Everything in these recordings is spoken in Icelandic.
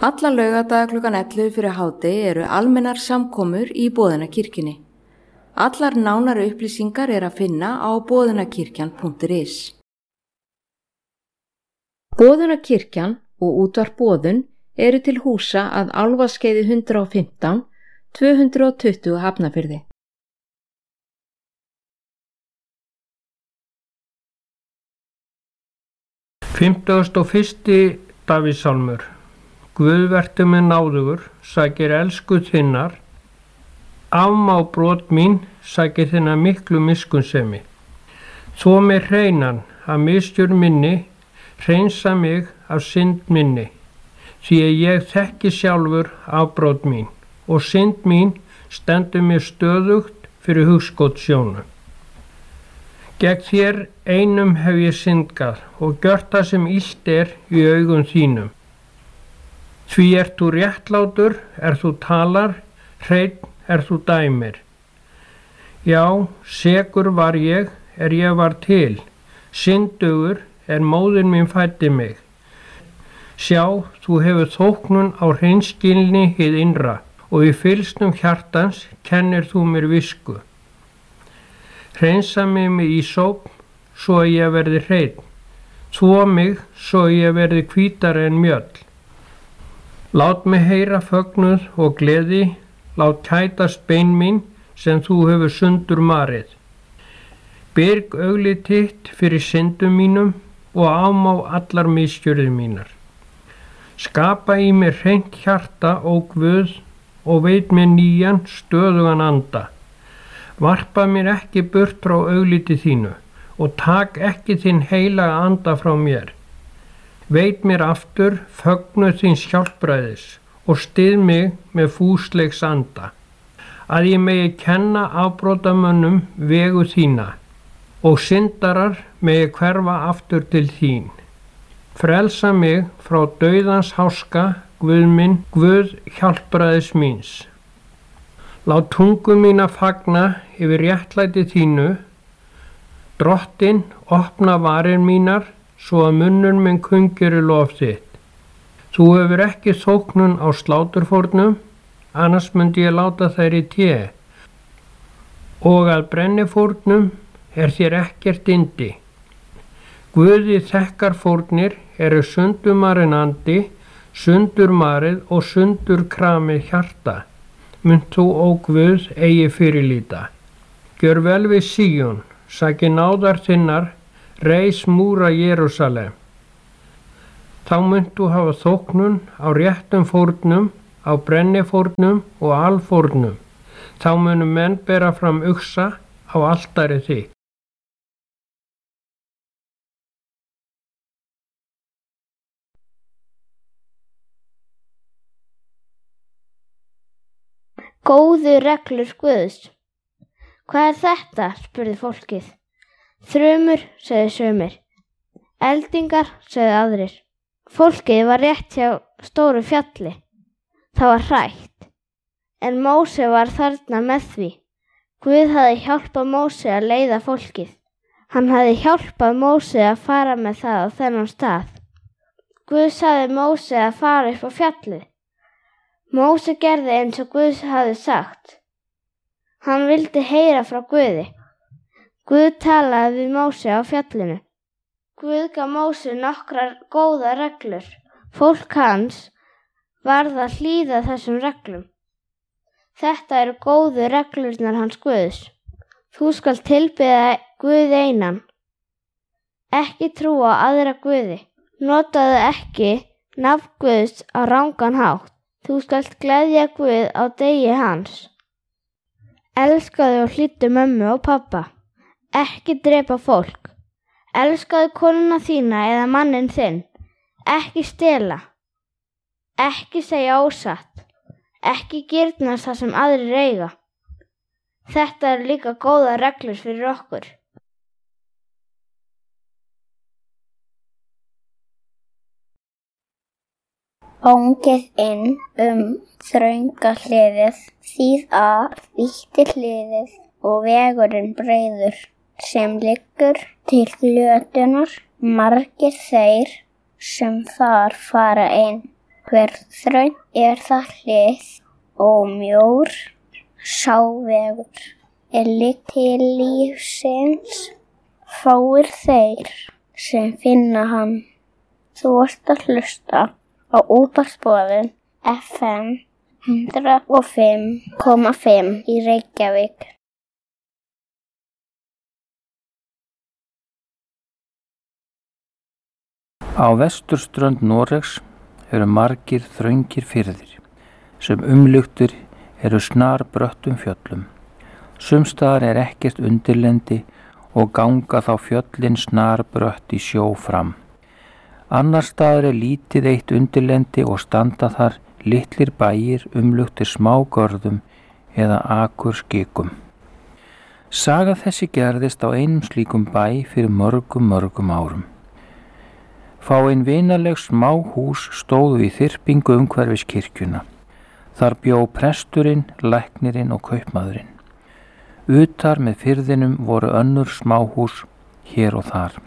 Alla laugardaga klukkan 11 fyrir hádegi eru almennar samkomur í Boðunarkirkjunni. Allar nánari upplýsingar er að finna á boðunarkirkjan.is. Boðunarkirkjan og útvarp Boðun eru til húsa að Álfaskeiði 115, 220 Hafnarfirði. Fimmtugasti og fyrsti Davíðssálmur. Guð vertu mér náðugur, sækir elsku þinnar, afmá brot mín, sækir þinnar miklu miskunnsemi. Þvo mig hreinan af misgjörð minni, hreinsa mig af synd minni, því að ég þekki sjálfur afbrot mín og synd mín stendur mér stöðugt fyrir hugskot sjónu. Gegn þér einum hef ég syndgað og gjört það sem illt er í augum þínum. Því ert þú réttlátur, þú talar, hreinn þú dæmir. Já, sekur var ég var til, syndugur móðir mín fæddi mig. Sjá, þú hefur þóknun á hreinskilni hið innra og í fylgsnum hjartans kennir þú mér visku. Hreinsa mig með ísóp, svo að ég verði hreinn. Þvo mig, svo að ég verði hvítari en mjöll. Lát mig heyra fögnuð og gleði, lát kætast bein mín sem þú hefur sundur marið. Byrg auglið þitt fyrir syndum mínum og afmá allar misgjörðir mínar. Skapa í mér hreint hjarta, ó Guð, og veit mér nýjan, stöðugan anda. Varpa mér ekki burt frá augliti þínu og tak ekki þinn heilaga anda frá mér. Veit mér aftur fögnuð þíns hjálpræðis og styð mig með fúsleiks anda, að ég megi kenna afbrotamönnum vegu þína og syndarar megi hverfa aftur til þín. Frelsa mig frá dauðans háska, Guð minn, Guð hjálpræðis míns. Lát tungu mína fagna yfir réttlæti þínu, Drottinn opna varir mínar, svo að munnur minn kungeri lof þitt. Þú hefur ekki þóknun á sláturfórnum, annars myndi ég láta þær í té. Og að brennifórnum þér ekkert yndi. Guði þekkar fórnir eru sundumarinn andi, sundurmarið og sundurkramið hjarta. Munt þú, ó Guð, eigi fyrirlíta. Gjör vel við Síón, sæki náðar þinnar, reis múra Jerúsalem. Þá munt þú hafa þóknun á réttum fórnum, á brennifórnum og alfórnum. Þá munu menn bera fram uxa á altari þitt. Góðu reglur Guðs. Hvað er þetta? Spurði fólkið. Þrumur, sögðu sumir. Eldingar, sögðu aðrir. Fólkið var rétt hjá stóru fjalli. Það var hrætt. En Móse var þarna með því. Guð hafði hjálpað Móse að leiða fólkið. Hann hafði hjálpað Móse að fara með það á þennan stað. Guð sagði Móse að fara upp á fjallið. Móse gerði eins og Guð hafði sagt. Hann vildi heyra frá Guði. Guð talaði við Móse á fjallinu. Guð gaf Móse nokkrar góðar reglur. Fólk hans varð að hlýða þessum reglum. Þetta eru góðu reglurnar hans Guðs. Þú skalt tilbiðja Guð einan. Ekki trúa aðra guði. Notaðu ekki nafn Guðs á rangan hátt. Þú skalt gleðja Guð á degi hans. Elskaðu og hlýddu mömmu og pabba. Ekki drepa fólk. Elskaðu konuna þína eða manninn þinn. Ekki stela. Ekki segja ósatt. Ekki girnast það sem aðrir eiga. Þetta eru líka góðar reglur fyrir okkur. Óngið inn þrönga hliðið, vítti hliðið og vegurinn breiður sem liggur til glötunar, margir þeir sem þar fara inn. Hver þröng það hlið og mjór sá vegur ligg til lífsins. Fáir þeir sem finna hann. Þú ert að hlusta á útvarpsboðun FM 105,5 í Reykjavík. Á vesturströnd Noregs eru margir þröngir firðir sem umluktir eru snarbröttum fjöllum. Sums staðar ekkert undirlendi og ganga þá fjöllin snarbrött í sjó fram. Annars staðar lítið eitt undirlendi og standa þar litlir bæir umluktir smágörðum eða akurskikum. Saga þessi gerðist á einum slíkum bæ fyrir mörgum árum. Fáein vinaleg smá hús stóðu í þyrpingu umhverfis kirkjuna. Þar bjó presturinn, læknirinn og kaupmaðurinn. Utar með firðinum voru önnur smáhús hér og þar.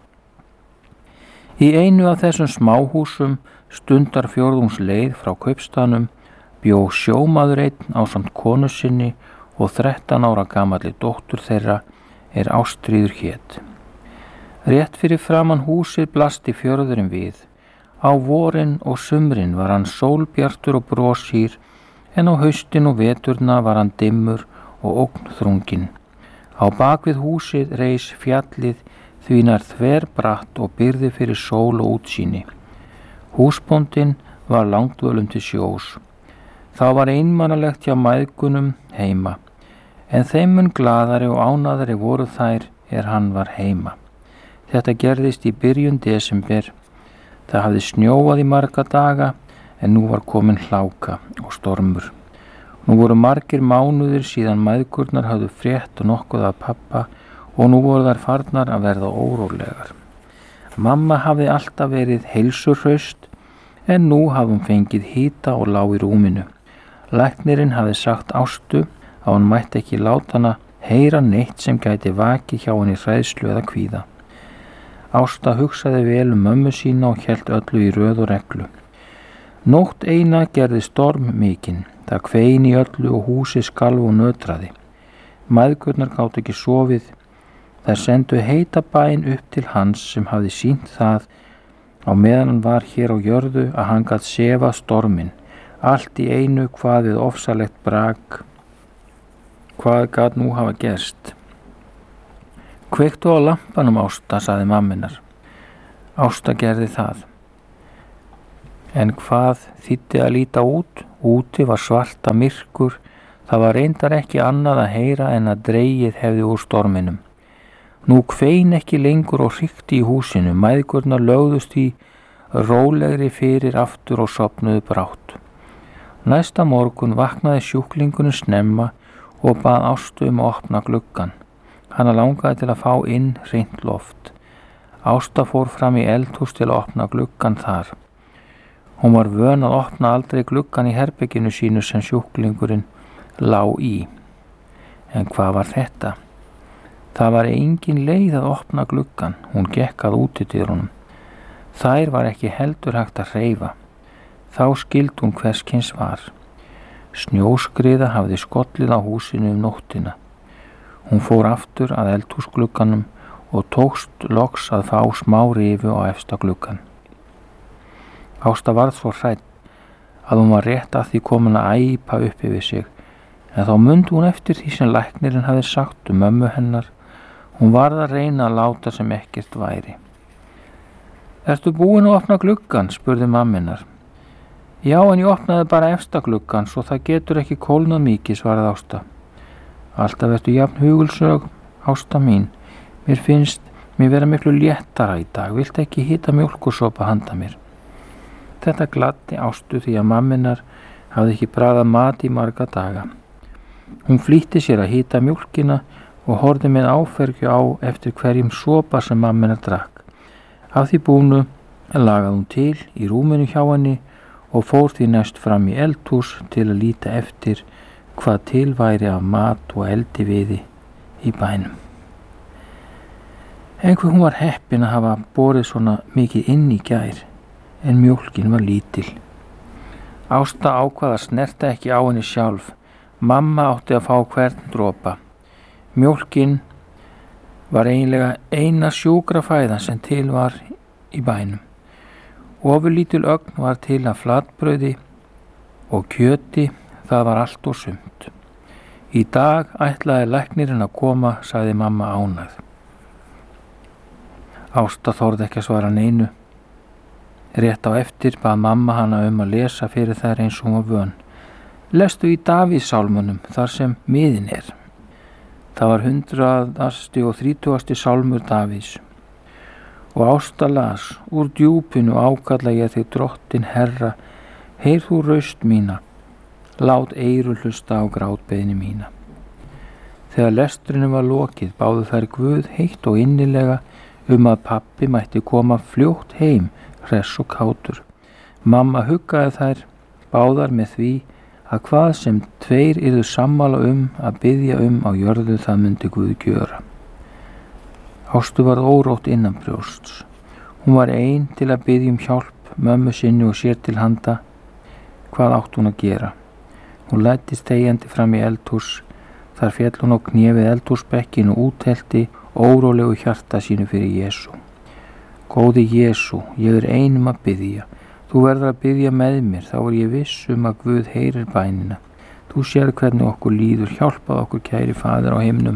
Í einu af þessum smáhúsum stundar fjórðungsleið frá kaupstaðnum bjó sjómaður einn ásamt konu sinni og 13 ára gamalli dóttur þeirra Ástríður hét. Rétt fyrir framan húsið blasti fjörðurinn við. Á vorin og sumrin var hann sólbjartur og brosýr, en á haustin og veturna var hann dimmur og ógnþrunginn. Á bakvið húsið reis fjallið því nær þverbratt og byrði fyrir sól og útsýni. Húsbóndinn var langdvölum til sjós. Þá var einmannalegt hjá mæðgunum heima, en þeim mun glaðari og ánæðari voru þær hann var heima. Þetta gerðist í byrjun desember. Það hafði snjóað í marga daga, en nú var komin hláka og stormur. Nú voru margir mánuðir síðan mæðgurnar hafðu frétt nokkuð af pappa og nú voru þær farnar að verða órólegar. Mamma hafði alltaf verið heilsuhraust, en nú hafði hún fengið hita og lá í rúminu. Læknirinn hafði sagt Ástu að hún mætti ekki láta hana heyra neitt sem gæti vakið hjá henni hræðslu eða kvíða. Ásta hugsaði vel mömmu sína og hélt öllu í röð og reglu. Nótt eina gerði storm mikinn. Það kvein í öllu og húsið skalf og nötraði. Mæðgurnar gátu ekki sofið. Þær sendu heita bæn upp til hans sem hafði sýnt það á meðan hann var hér á jörðu að hann gat sefa storminn. Allt í einu hvað við ofsalegt brak. Hvað gat nú hafa gerst? Kveiktu á lampanum, Ásta, sagði mamminar. Ásta gerði það. En hvað þýddi að líta út? Úti var svarta myrkur. Það var reyndar ekki annað að heyra en að dregið hefði úr storminum. Nú kvein ekki lengur og hrikti í húsinu. Mæðgurnar lögðust í rólegri fyrir aftur og sofnuðu brátt. Næsta morgun vaknaði sjúklingunum snemma og bað Ástu að opna gluggann. Hana langaði til að fá inn hreint loft. Ásta fór fram í eldhús til að opna gluggann þar. Hún var vön að opna aldrei gluggann í herberginu sínu sem sjúklingurinn lá í. En hvað var þetta? Það var engin leið að opna gluggann. Hún gekk að útidyrunum. Þær var ekki heldur hægt að hreyfa. Þá skildi hún hvers kyns var. Snjóskriða hafði skollið á húsinu nóttina. Hún fór aftur að eldhúsglugganum og tókst loks að fá smá rifu á efsta gluggan. Ásta varð svo hrædd að hún var rétt að því komin að æpa upp yfir sig, en þá mundi hún eftir því sem læknirinn hafði sagt mömmu hennar. Hún varð að reyna að láta sem ekkert væri. Ertu búin að opna gluggan? Spurði mamminar. Já, en ég opnaði bara efsta gluggan, svo það getur ekki kólnað mikið, svaraði Ásta. Alltaf ertu jafn hugulsög, Ásta mín. Mér finnst mér vera miklu léttara í dag. Viltu ekki hita mjólkursopa handa mér? Þetta gladdi Ástu því að mamminar hafði ekki bragðað mat í marga daga. Hún flýtti sér að hita mjólkina og horfði með áfergju á eftir hverjum sopa sem mamminar drakk. Af því búnu lagaði hún til í rúminu hjá henni og fór því næst fram í eldhús til að líta eftir hvað til væri af mat og eldiviði í bænum. Einhver hún var heppin að hafa borið svona mikið inn í gær, en mjólkin var lítil. Ásta ákvað að snerta ekki á henni sjálf. Mamma átti að fá hvern dropa. Mjólkin var eiginlega eina sjúkrafæðan sem til var í bænum. Ofurlítil ögn var til af flatbrauði og kjöti, það var allt og sumt. Í dag ætlaði læknirinn að koma, sagði mamma ánægð. Ásta þorði ekki að svara neinu. Rétt á eftir bað mamma hana að lesa fyrir þær eins og hún var vön. Lestu í Davíðssálmunum þar sem miðin er. Það var 130. sálmur Davíðs. Og Ásta las: Úr djúpinu ákalla ég þig drottin Herra, heyr þú raust mína, lát eyru hlusta á grátbeiðni mína. Þegar lestrinu var lokið báðu þær Guð heitt og innilega að pabbi mætti koma fljótt heim, hress og kátur. Mamma huggaði þær báðar með því að hvað sem tveir yrðu sammála að biðja á jörðu, það myndi Guð gjöra. Ástu varð órótt innanbrjósts. Hún var ein til að biðja hjálp mömmu sinni og sér til handa. Hvað átt hún að gera? Hún læddist þegjandi fram í eldhús. Þar féll hún á kné við eldhúsbekkin og úthelti órólegu hjarta sínu fyrir Jesú. Góði Jesú, ég ein að biðja. Þú verður að biðja með mér, þá er ég viss að Guð heyrir bænina. Þú sér hvernig okkur líður, hjálpað okkur kæri Faðir á himnum.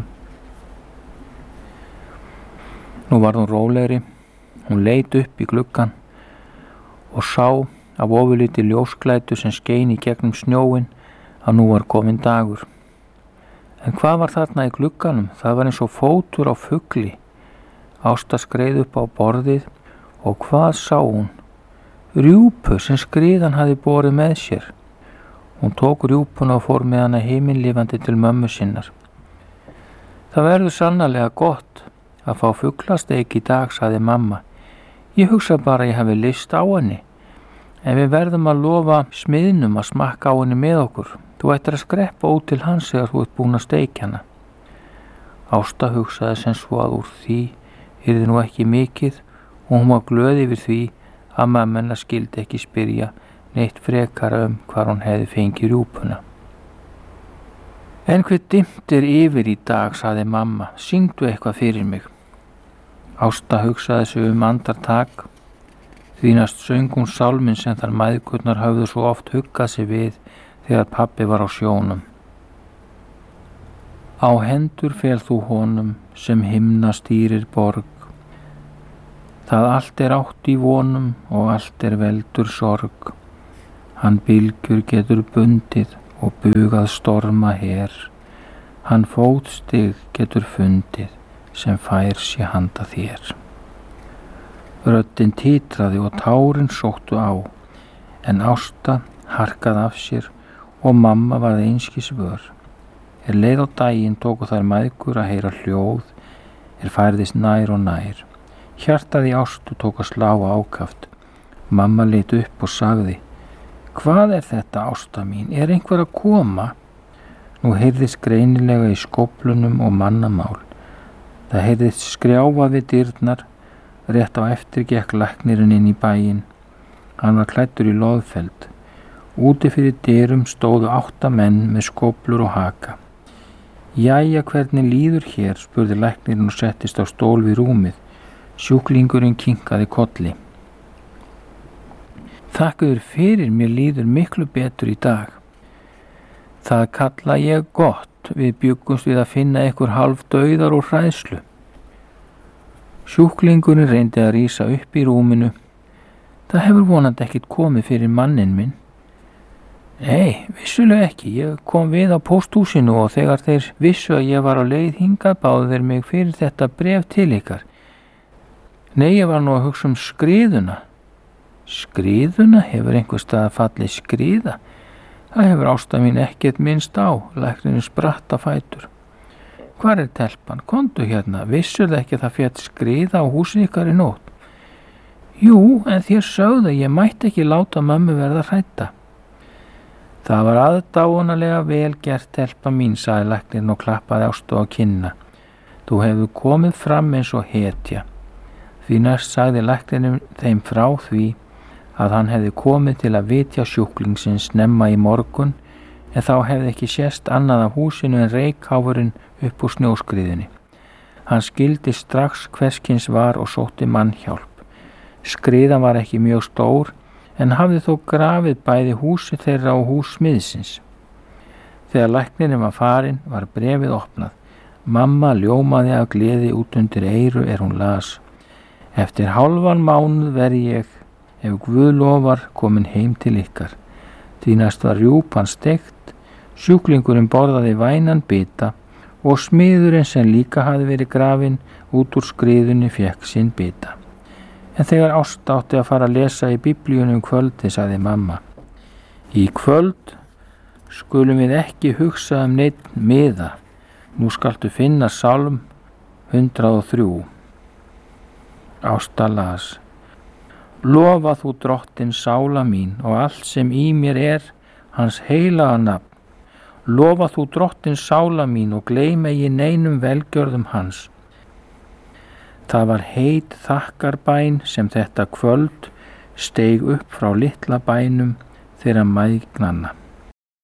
Nú var hún rólegri. Hún leit upp í gluggann og sá af ofurlítið ljósklæddu sem skein í gegnum snjóinn að nú var kominn dagur. En hvað var þarna í glugganum? Það var eins og fótur á fugli. Ásta skreið upp á borðið og hvað sá hún? Rjúpu sem skriðan hafði borið með sér. Hún tók rjúpuna og fór með hana himinlifandi til mömmu sinnar. Það verður sannarlega gott að fá fuglasteik í dag, sagði mamma. Ég hugsa bara að ég hafi lyst á henni. En við verðum að lofa smiðnum að smakka á henni með okkur. Þú ættir að skreppa út til hans þegar þú ert búin að steikja hana. Ásta hugsaði sem svo að úr því yrði nú ekki mikið og hún var glöð yfir því að mamma hennar skildi ekki spyrja neitt frekara hvar hún hefði fengið rjúpuna. En hver dimmt yfir í dag, sagði mamma. Syngdu eitthvað fyrir mig. Ásta hugsaði sig andartak. Því næst söng hún sálminn sem þar mæðgurnar höfðu svo oft huggað sig við þegar pabbi var á sjónum. Á hendur fel þú honum sem himna stýrir borg. Það allt átt í vonum og allt veldur sorg. Hann bylgjur getur bundið og bugað storma her. Hann fótstig getur fundið sem fær sé handa þér. Röddin titraði og tárin sóttu á, en Ásta harkaði af sér og mamma varð einskis vör. Leið á daginn tóku þær mæðgur að heyra hljóð, færðist nær og nær. Hjartað í Ástu tók að slá ákaft. Mamma leit upp og sagði: Hvað þetta, Ásta mín? Einhver að koma? Nú heyrðist greinilega í skóflunum og mannamál. Það heyrðist skrjáfa við dyrnar. Rétt á eftir gekk læknirinn inn í bæinn. Hann var klæddur í loðfeld. Úti fyrir dyrum stóðu 8 menn með skóflur og haka. Jæja, hvernig líður hér? Spurði læknirinn og settist á stól við rúmið. Sjúklingurinn kinkaði kolli. Þakka þér fyrir, mér líður miklu betur í dag. Það kalla ég gott. Við bjuggumst við að finna ykkur hálf dauðar og hræðslu. Sjúklingurinn reyndi að rísa upp í rúminu. Það hefur vonandi ekkert komið fyrir mannin minn. Nei, vissulega ekki. Ég kom við á pósthúsinu og þegar þeir vissu að ég var á leið hingað báðu þeir mig fyrir þetta bréf til ykkar. Nei, ég var nú að hugsa skriðuna. Skriðuna? Hefur einhver stað fallið skriða? Það hefur Ásta mín ekkert minnst á. Læknirinn spratt á fætur. Hvar telpan? Komdu hérna. Vissur það ekki að það féll skriða á húsið ykkar í nótt? Jú, en þér sögðu að ég mætti ekki láta mömmu verða hrædda. Það var aðdáunarlega vel gert, telpa mín, sagði læknirinn og klappaði Ástu á kinnina. Þú hefur komið fram eins og hetja. Því næst sagði læknirinn þeim frá því að hann hefði komið til að vitja sjúklingsins snemma í morgun, en þá hefði ekki sést annað af húsinu en reykháfurinn upp úr snjóskriðunni. Hann skildi strax hverskins var og sótti mannhjálp. Skriðan var ekki mjög stór, en hafði þó grafið bæði húsi þeirra og hús smiðsins. Þegar læknirinn var farinn var bréfið opnað. Mamma ljómaði af gleði út undir eyru hún las: Eftir hálfan mánuð verð ég, ef Guð lofar, komin heim til ykkar. Því næst var rjúpan steikt, sjúklingurinn borðaði vænan bita og smiðurinn sem líka hafði verið grafinn út úr skriðunni fékk sinn bita. En þegar Ásta átti að fara að lesa í Biblíunni kvöldi, sagði mamma: Í kvöld skulum við ekki hugsa neinn miða. Nú skaltu finna Sálm 103. Ásta las: Lofa þú Drottinn sála mín og allt sem í mér hans heilaga nafn. Lofa þú Drottinn sála mín og gleyma eigi neinum velgjörðum hans. Það var heit þakkarbæn sem þetta kvöld steig upp frá litla bænum þeirra mæðgnanna.